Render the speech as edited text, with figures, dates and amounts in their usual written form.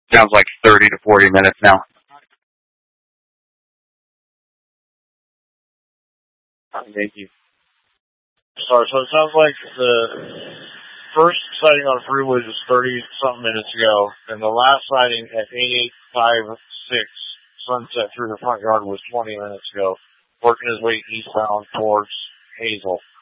Sounds like 30 to 40 minutes now. Thank you. Sorry, so it sounds like the first sighting on Freewood was 30-something minutes ago, and the last sighting at 8856 Sunset through the front yard was 20 minutes ago, working his way eastbound towards Hazel.